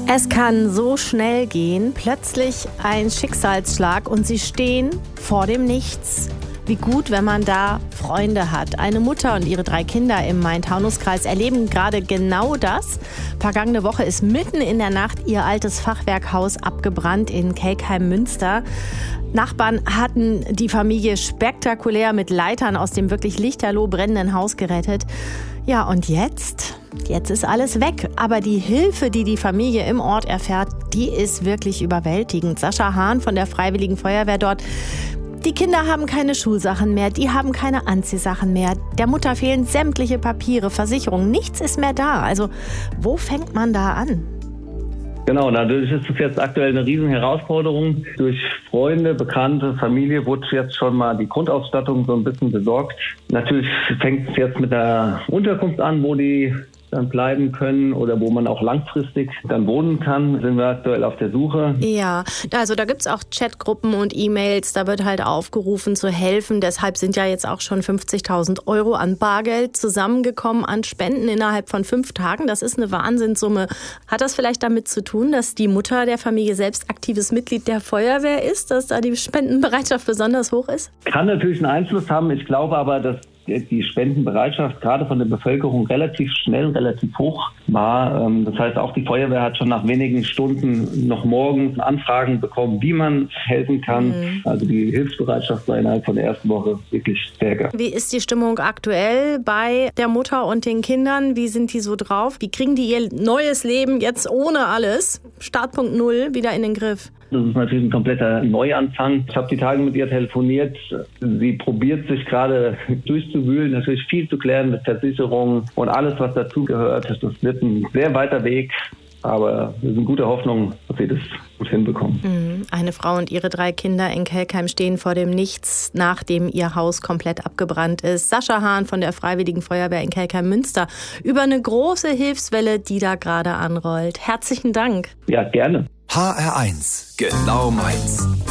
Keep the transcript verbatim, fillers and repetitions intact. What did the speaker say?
Es kann so schnell gehen, plötzlich ein Schicksalsschlag und sie stehen vor dem Nichts. Wie gut, wenn man da Freunde hat. Eine Mutter und ihre drei Kinder im Main-Taunus-Kreis erleben gerade genau das. Vergangene Woche ist mitten in der Nacht ihr altes Fachwerkhaus abgebrannt in Kelkheim-Münster. Nachbarn hatten die Familie spektakulär mit Leitern aus dem wirklich lichterloh brennenden Haus gerettet. Ja, und jetzt? Jetzt ist alles weg. Aber die Hilfe, die die Familie im Ort erfährt, die ist wirklich überwältigend. Sascha Hahn von der Freiwilligen Feuerwehr dort. Die Kinder haben keine Schulsachen mehr, die haben keine Anziehsachen mehr. Der Mutter fehlen sämtliche Papiere, Versicherungen, nichts ist mehr da. Also wo fängt man da an? Genau, natürlich ist es jetzt aktuell eine riesen Herausforderung. Durch Freunde, Bekannte, Familie wurde jetzt schon mal die Grundausstattung so ein bisschen besorgt. Natürlich fängt es jetzt mit der Unterkunft an, wo die dann bleiben können oder wo man auch langfristig dann wohnen kann, sind wir aktuell auf der Suche. Ja, also da gibt's auch Chatgruppen und E-Mails, da wird halt aufgerufen zu helfen. Deshalb sind ja jetzt auch schon fünfzigtausend Euro an Bargeld zusammengekommen, an Spenden innerhalb von fünf Tagen. Das ist eine Wahnsinnssumme. Hat das vielleicht damit zu tun, dass die Mutter der Familie selbst aktives Mitglied der Feuerwehr ist, dass da die Spendenbereitschaft besonders hoch ist? Kann natürlich einen Einfluss haben. Ich glaube aber, dass die Spendenbereitschaft gerade von der Bevölkerung relativ schnell, relativ hoch war. Das heißt, auch die Feuerwehr hat schon nach wenigen Stunden noch morgens Anfragen bekommen, wie man helfen kann. Mhm. Also die Hilfsbereitschaft war innerhalb von der ersten Woche wirklich stärker. Wie ist die Stimmung aktuell bei der Mutter und den Kindern? Wie sind die so drauf? Wie kriegen die ihr neues Leben jetzt ohne alles, Startpunkt Null, wieder in den Griff? Das ist natürlich ein kompletter Neuanfang. Ich habe die Tage mit ihr telefoniert. Sie probiert sich gerade durchzuwühlen, natürlich viel zu klären mit Versicherungen und alles, was dazugehört. Das wird ein sehr weiter Weg, aber wir sind guter Hoffnung, dass sie das gut hinbekommen. Eine Frau und ihre drei Kinder in Kelkheim stehen vor dem Nichts, nachdem ihr Haus komplett abgebrannt ist. Sascha Hahn von der Freiwilligen Feuerwehr in Kelkheim-Münster über eine große Hilfswelle, die da gerade anrollt. Herzlichen Dank. Ja, gerne. H R eins, genau meins.